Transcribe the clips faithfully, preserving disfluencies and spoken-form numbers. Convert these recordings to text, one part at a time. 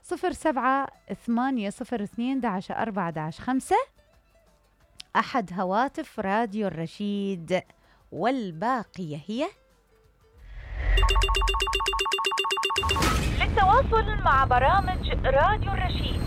صفر سبعة ثمانية صفر اثنين داعش أربعة داعش خمسة أحد هواتف راديو الرشيد، والباقية هي للتواصل مع برامج راديو الرشيد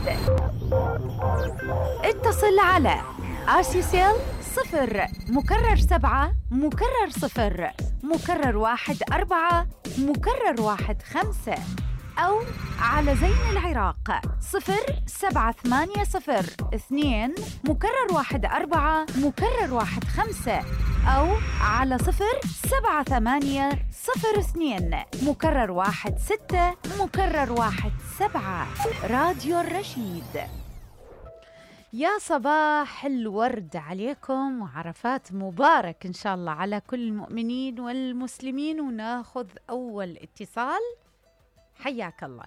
اتصل على آسيسيل صفر مكرر سبعة مكرر صفر مكرر واحد أربعة مكرر واحد خمسة، أو على زين العراق صفر سبعة ثمانية صفر اثنين مكرر واحد أربعة مكرر واحد خمسة، أو على صفر سبعة ثمانية صفر اثنين مكرر واحد ستة مكرر واحد سبعة. راديو الرشيد. يا صباح الورد عليكم وعرفات مبارك إن شاء الله على كل المؤمنين والمسلمين. وناخذ أول اتصال. حياك الله.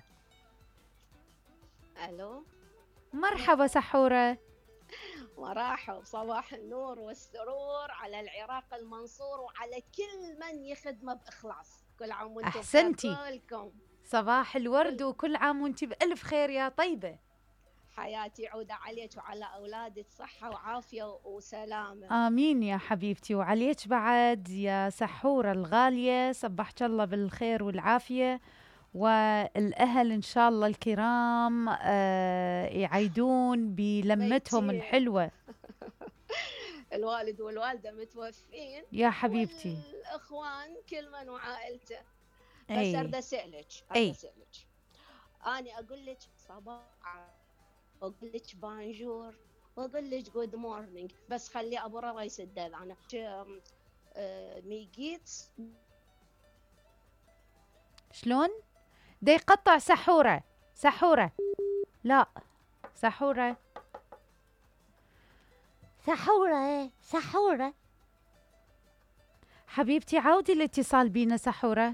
ألو، مرحبا سحورة. مرحب، صباح النور والسرور على العراق المنصور وعلى كل من يخدمه بإخلاص. كل عام وانتم أحسنتي. كلكم صباح الورد وكل عام وانت بألف خير يا طيبة. حياتي عودة عليك وعلى أولادك صحة وعافية وسلامة. آمين يا حبيبتي، وعليك بعد يا سحورة الغالية. صبحك الله بالخير والعافية، والأهل إن شاء الله الكرام آه يعيدون بلمتهم ميتين. الحلوة. الوالد والوالدة متوفين يا حبيبتي. والإخوان كل من وعائلته. بس أي. أرد أسألك أي. أرد أسألك أنا أقول لك صباح، أقول لك بانجور، وأقول لك جود مورنينج، بس خلي أبو رضا يسدد. أنا ميجيت شلون؟ دا يقطع سحورة. سحورة لا سحورة سحورة سحورة حبيبتي عودي الاتصال بينا سحورة.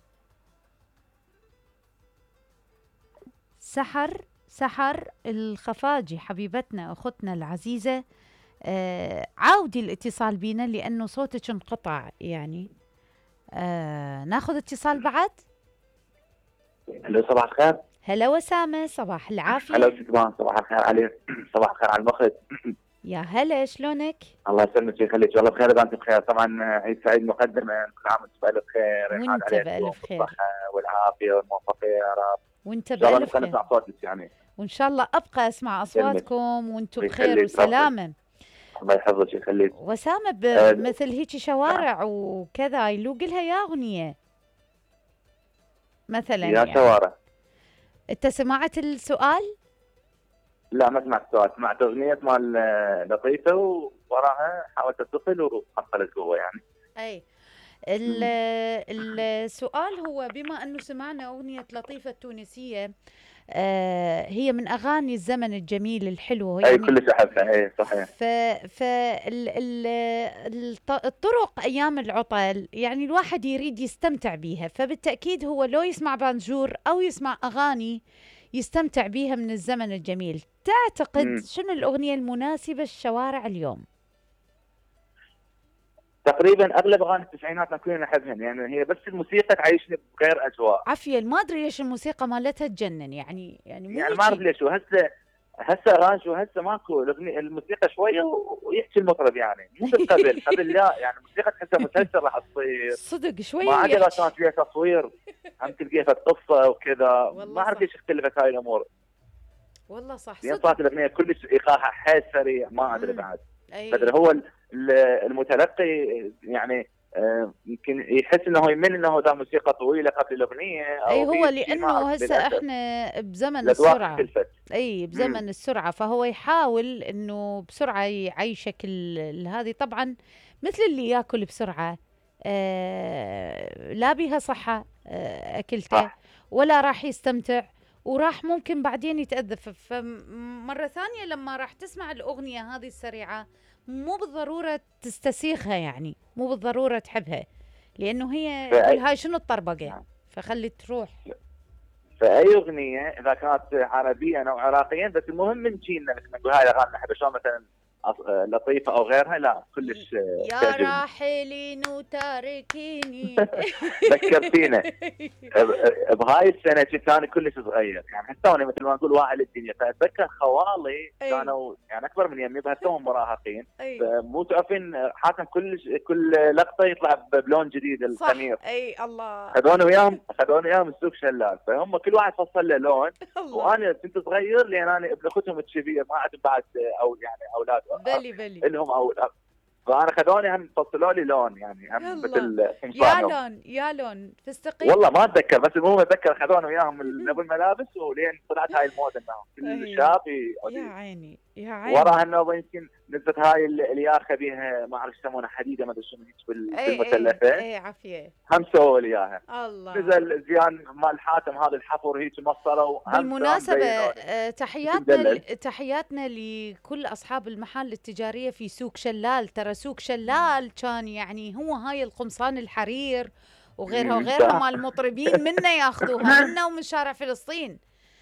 سحر سحر الخفاجي حبيبتنا أختنا العزيزة، آه عودي الاتصال بينا لأنه صوتك انقطع يعني. آه ناخذ اتصال بعد. الو، صباح الخير. هلا وسامة، صباح العافية. هلا وسهلا، صباح الخير عليك. صباح الخير على المخرج. يا هلا، شلونك؟ الله يسلمك ويخليك، والله بخير اذا انت بخير. طبعا عيد سعيد مقدما، كل عام وانت بألف خير. وانت بألف خير بالصحة والعافية والموفقية يا رب. وانت ان شاء الله بألف نبقى خير نسمع صوتك يعني. وان شاء الله ابقى اسمع اصواتكم وانتم بخير ويخليك وسلامة. الله يحفظك ويخليك. وسامة أه بمثل هيك شوارع وكذا يلوق لها يا اغنية مثلا يا يعني. شوارع. انت سمعت السؤال؟ لا ما سمعت السؤال، سمعت اغنية مال لطيفة ووراها حاولت اتصل وحصلت جوا يعني. اي. السؤال هو بما انه سمعنا اغنية لطيفة التونسية، آه هي من اغاني الزمن الجميل الحلو يعني. اي كلش احبها. اي صحيح. ف ف ال... ال... الط- الطرق ايام العطل يعني الواحد يريد يستمتع بيها، فبالتاكيد هو لو يسمع بانجور او يسمع اغاني يستمتع بيها من الزمن الجميل. تعتقد مم. شنو الاغنية المناسبة للشوارع اليوم؟ تقريبا اغلب اغاني التسعينات كلنا نحبهن يعني، هي بس الموسيقى تعيشني بغير اجواء. عافية، ما ادري ليش الموسيقى مالتها تجنن يعني يعني مو يعني ما اعرف ليش. وهسه هسه اغاني وهسه ماكو الاغنيه الموسيقى شويه ويحكي المطرب يعني، مو مثل قبل. قبل لا يعني الموسيقى تحسها مسلسل راح تصير صدق شوي ما عدا يحكي. كانت فيها تصوير هم تلقيها في قصه وكذا. والله ما اعرف صح. ليش اختلفت هاي الامور. والله صح لين صدق. صارت الاغنيه كلش ايقاعها حيل سريع. ما ادري مم. بعد أي. بدري هو ال- ال- المتلقي يعني آه، يمكن يحس انه يمل انه ذا موسيقى طويله قبل الاغنيه او اي هو بيت شي، ما لانه أعرف هسه للأسف. احنا بزمن الاذواق السرعه. اختلفت. اي بزمن مم. السرعه، فهو يحاول انه بسرعه يعيشك ال- هذه. طبعا مثل اللي ياكل بسرعه آه لا بيها صحه آه اكلته صح. ولا راح يستمتع، وراح ممكن بعدين يتأذى. ف- فمرة ثانية لما راح تسمع الأغنية هذه السريعة مو بالضرورة تستسيغها يعني، مو بالضرورة تحبها، لأنه هي فأي- يقول هاي شنو الطربقة، نعم. فخلي تروح. فاي اغنيه اذا كانت عربيا او عراقيا، بس المهم من جيلنا مثل ما نقول هاي الاغاني نحبها. شلون مثلا لطيفه او غيرها لا كلش يا تعجبني. راحلين وتاركيني ذكرتينا بهاي السنه كنت انا كلش صغير يعني حتى انا مثل ما نقول واعي للدنيا، فاتذكر خوالي أي. كانوا يعني اكبر من يمي بهالتهم مراهقين، أي. مو تعرفين حاتم كلش كل لقطه يطلع بلون جديد الخمير. اي الله. خذوني وياهم خذوني وياهم السوق شلال، فهم كل واحد فصل له لون. الله. وانا كنت صغير لان انا ابن اختهم الكبير ما عندهم بعد او يعني اولاد بلي بلي لهم اولاد، فانا خذوني هم فصلوا لي لون يعني هم مثل يا قمصانهم. لون يا لون فستقي. والله ما اتذكر بس المهم اتذكر خذوني وياهم ابو الملابس ولين طلعت هاي الموضه انهم كل شاب يا عيني يا عيني. وراها انه يمكن نزلت هاي الياخه بها ما اعرف يسمونها حديده ما ادري شنو هيك بالمثلثه. اي عافيه. هم سووا لي اياها. الله. نزل زيان مال حاتم هذا الحفر هيك مصروا. بالمناسبه آه تحياتنا تحياتنا لكل اصحاب المحال التجاريه في سوق شلال. ترى سوق شلال كان يعني هو هاي القمصان الحرير وغيرها وغيرها مال المطربين منا ياخذوها منا ومن شارع فلسطين.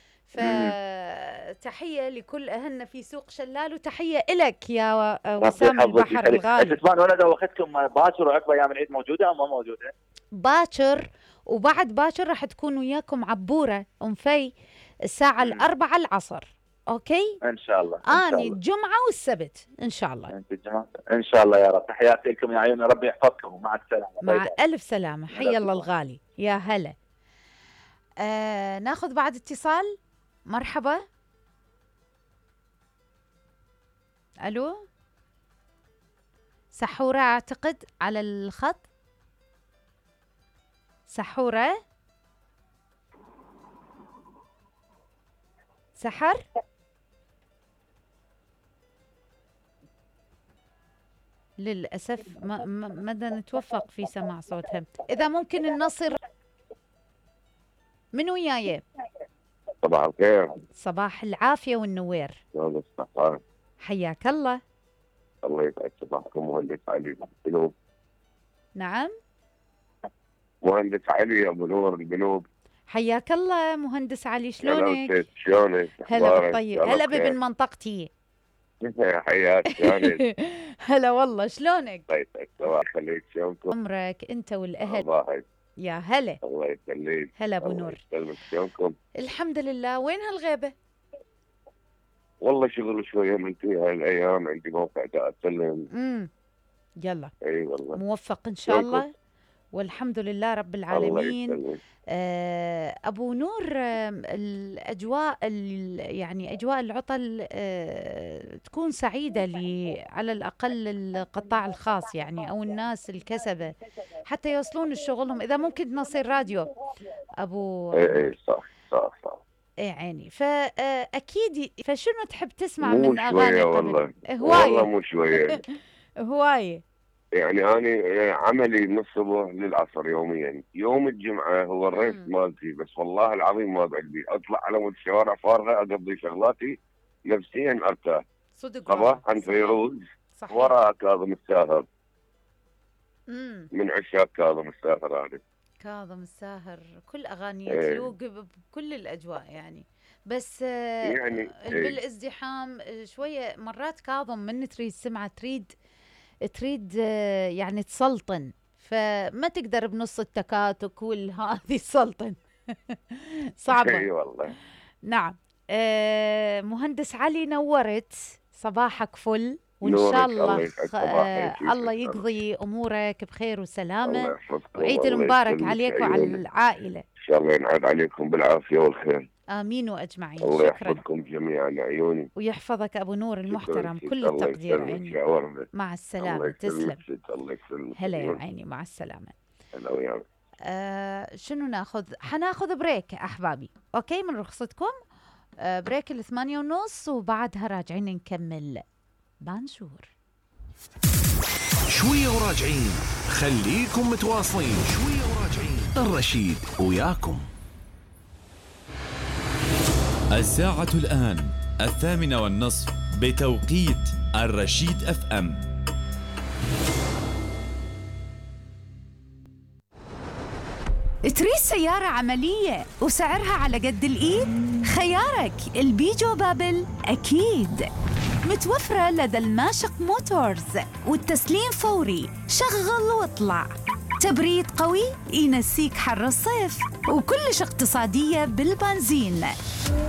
فتحية لكل أهلنا في سوق شلال وتحية إلك يا وسام البحر الغالي. تسمعون ولا دوختكم باكر وعقب أيام العيد موجودة أو ما موجودة؟ باكر وبعد باكر راح تكون وياكم عبورة أم في الساعة الأربعة العصر. أوكي؟ إن شاء الله. أني الجمعة والسبت إن شاء الله. أنت الجمعة إن شاء الله يا رب. تحياتي لكم يا عيوني ربي يحفظكم ومع السلامة. مع ألف سلامة. حي الله الغالي يا هلا. آه ناخذ بعد اتصال. مرحبا. الو سحورة اعتقد على الخط. سحورة سحر للأسف ما مدى نتوفق في سماع صوتها. إذا ممكن النصر من وياي. صباح الخير. صباح العافية والنوير. حياك الله. الله يسعد صباحكم. مهندس علي البنوب. نعم مهندس علي يا ابو نور البنوب. حياك الله مهندس علي. شلونك؟ شلونك؟ هلا بالطيب. هلا بابن منطقتي. حياك شلونك؟ هلا والله شلونك؟ الله يسعد صباح خليك. شلونكم؟ عمرك انت والاهل. الله يا هلا. الله يسلمك. هلا ابو نور. شلونكم؟ الحمد لله. وين هالغيبه؟ والله شغل شويه من هاي الايام عندي موقع دا اسلم. امم يلا. اي والله. موفق ان شاء الله والحمد لله رب العالمين. الله يسلمك. آه ابو نور آه الاجواء يعني اجواء العطل آه تكون سعيده لي على الاقل القطاع الخاص يعني او الناس الكسبه حتى يوصلون لشغلهم. اذا ممكن نصير راديو ابو. اي اي صح صح صح. اي عيني. فاكيد فشنو تحب تسمع مو من اغاني؟ والله هوايه والله مو شويه. هوايه يعني أنا عملي من الصبح للعصر يوميا. يوم الجمعة هو الريس مالتي بس والله العظيم ما بعدي أطلع على مود الشوارع فارغة أقضي شغلاتي نفسيا أرتاح. صدق. صباح عن فيروز وراء كاظم الساهر. مم. من عشاق كاظم الساهر هذا. كاظم الساهر كل أغانيه تلوق بكل الأجواء يعني بس يعني بالازدحام شوية مرات كاظم من تريد سمعة تريد تريد يعني تسلطن فما تقدر بنص التكاتك والهذه السلطن صعبة. اي والله. نعم. آه مهندس علي نورت صباحك فل وان شاء الله خ... آه الله يقضي امورك بخير وسلامة وعيد المبارك عليك وعلى العائلة. ان شاء الله ينعاد عليكم بالعافية والخير. امين واجمعين. الله شكرا. يحفظكم جميعا عيوني ويحفظك ابو نور المحترم. كل التقدير عيني. مع السلامه. تسلم. الله يسلمك. هلا يا عيني مع السلامه. هلا وياك. آه شنو ناخذ؟ حناخذ بريك احبابي. اوكي من رخصتكم آه بريك الثمانية ونص وبعدها راجعين نكمل بانجور. شويه وراجعين. خليكم متواصلين. شويه وراجعين. الرشيد وياكم. الساعة الآن الثامنة والنصف بتوقيت الرشيد اف ام. تريد سيارة عملية وسعرها على قد الإيد؟ خيارك البيجو بابل أكيد. متوفرة لدى الماشق موتورز، والتسليم فوري، شغل واطلع. تبريد قوي ينسيك حر الصيف، وكلش اقتصادية بالبنزين.